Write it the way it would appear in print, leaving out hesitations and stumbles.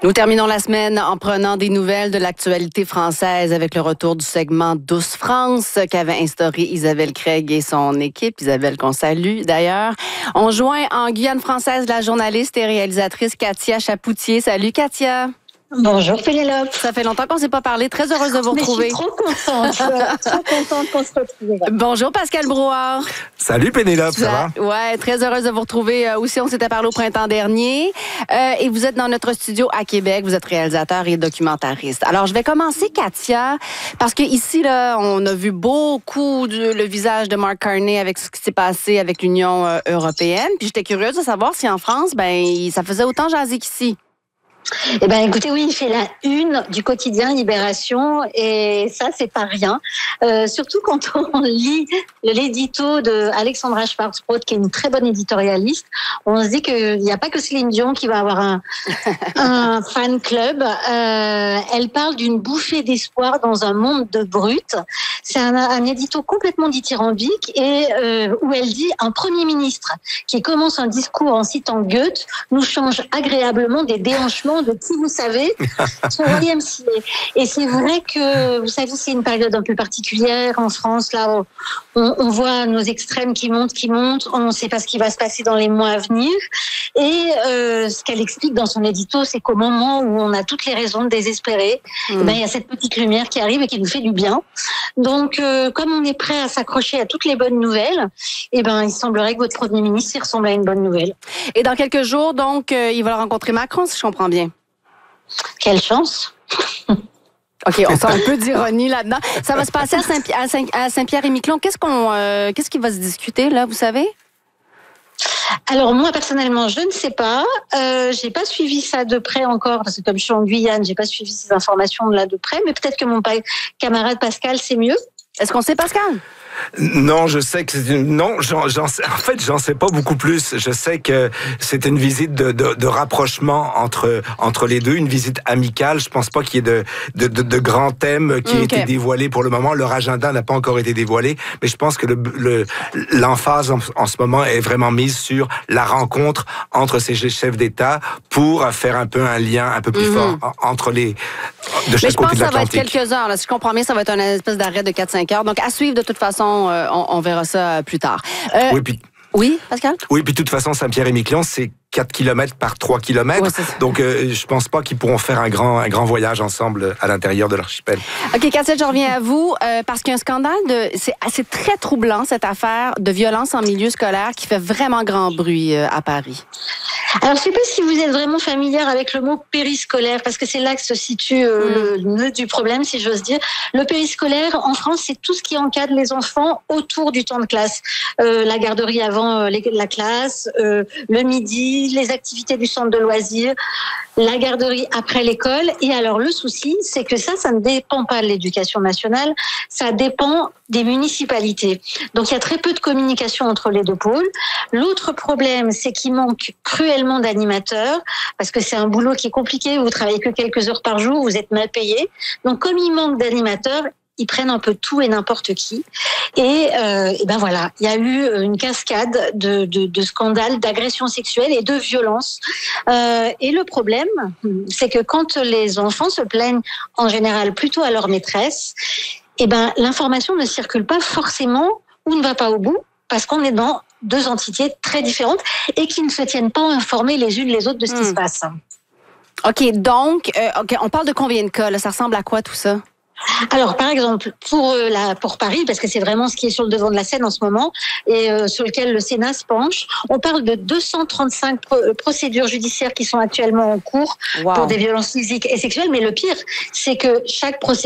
Nous terminons la semaine en prenant des nouvelles de l'actualité française avec le retour du segment Douce France qu'avait instauré Isabelle Craig et son équipe. Isabelle qu'on salue d'ailleurs. On joint en Guyane française la journaliste et réalisatrice Katia Chapoutier. Salut Katia. Bonjour Pénélope. Ça fait longtemps qu'on ne s'est pas parlé. Très heureuse de vous retrouver. Je suis trop contente. Trop contente qu'on se retrouve. Bonjour Pascal Brouard. Salut Pénélope, ça va? Ouais, très heureuse de vous retrouver aussi. On s'était parlé au printemps dernier. Et vous êtes dans notre studio à Québec. Vous êtes réalisateur et documentariste. Alors, je vais commencer, Katia, parce que ici, là, on a vu beaucoup le visage de Mark Carney avec ce qui s'est passé avec l'Union européenne. Puis j'étais curieuse de savoir si en France, ça faisait autant jaser qu'ici. Eh ben, écoutez, oui, il fait la une du quotidien Libération et ça, c'est pas rien. Surtout quand on lit l'édito de Alexandra Schwarzbrot, qui est une très bonne éditorialiste, on se dit qu'il n'y a pas que Céline Dion qui va avoir un fan club. Elle parle d'une bouffée d'espoir dans un monde de brutes. C'est un édito complètement dithyrambique et où elle dit un Premier ministre qui commence un discours en citant Goethe nous change agréablement des déhanchements de qui vous savez, son royaume ciel. Et c'est vrai que, vous savez, c'est une période un peu particulière en France, là, on voit nos extrêmes qui montent, on ne sait pas ce qui va se passer dans les mois à venir. Et ce qu'elle explique dans son édito, c'est qu'au moment où on a toutes les raisons de désespérer, il y a cette petite lumière qui arrive et qui nous fait du bien. Donc, comme on est prêt à s'accrocher à toutes les bonnes nouvelles, il semblerait que votre Premier ministre ressemble à une bonne nouvelle. Et dans quelques jours, donc, il va rencontrer Macron, si je comprends bien. Quelle chance! OK, on sent un peu d'ironie là-dedans. Ça va se passer à Saint-Pierre-et-Miquelon. Qu'est-ce qui va se discuter, là, vous savez? Alors moi personnellement je ne sais pas, j'ai pas suivi ça de près encore parce que comme je suis en Guyane, j'ai pas suivi ces informations là de près, mais peut-être que mon camarade Pascal sait mieux. Est-ce qu'on sait, Pascal? Non, je sais que j'en sais pas beaucoup plus. Je sais que c'était une visite de rapprochement entre les deux, une visite amicale. Je pense pas qu'il y ait de grands thèmes qui aient été dévoilés pour le moment. Leur agenda n'a pas encore été dévoilé, mais je pense que l'emphase en ce moment est vraiment mise sur la rencontre entre ces chefs d'État pour faire un peu un lien un peu plus fort entre de chaque côté de l'Atlantique. Mais je pense que ça va être quelques heures. Là. Si je comprends bien, ça va être une espèce d'arrêt de 4-5 heures. Donc à suivre de toute façon. On verra ça plus tard. Oui, Pascal? Oui, puis de toute façon, Saint-Pierre-et-Miquelon, c'est 4 km par 3 km. Ouais, donc, je pense pas qu'ils pourront faire un grand voyage ensemble à l'intérieur de l'archipel. OK, Katia, je reviens à vous, parce qu'il y a un scandale c'est très troublant, cette affaire de violence en milieu scolaire qui fait vraiment grand bruit à Paris. Alors, je ne sais pas si vous êtes vraiment familière avec le mot périscolaire, parce que c'est là que se situe le nœud du problème, si j'ose dire. Le périscolaire, en France, c'est tout ce qui encadre les enfants autour du temps de classe. La garderie avant la classe, le midi, les activités du centre de loisirs, la garderie après l'école. Et alors, le souci, c'est que ça ne dépend pas de l'éducation nationale, ça dépend des municipalités. Donc, il y a très peu de communication entre les deux pôles. L'autre problème, c'est qu'il manque cruellement d'animateurs, parce que c'est un boulot qui est compliqué, vous travaillez que quelques heures par jour, vous êtes mal payé. Donc, comme il manque d'animateurs, ils prennent un peu tout et n'importe qui. Et voilà, il y a eu une cascade de scandales, d'agressions sexuelles et de violences. Et le problème, c'est que quand les enfants se plaignent en général plutôt à leur maîtresse, l'information ne circule pas forcément ou ne va pas au bout, parce qu'on est dans deux entités très différentes et qui ne se tiennent pas informées les unes les autres de ce qui se passe. OK, donc, on parle de combien de cas, là? Ça ressemble à quoi tout ça? Alors, par exemple, pour Paris, parce que c'est vraiment ce qui est sur le devant de la scène en ce moment, et sur lequel le Sénat se penche, on parle de 235 procédures judiciaires qui sont actuellement en cours pour des violences physiques et sexuelles. Mais le pire, c'est que chaque procédure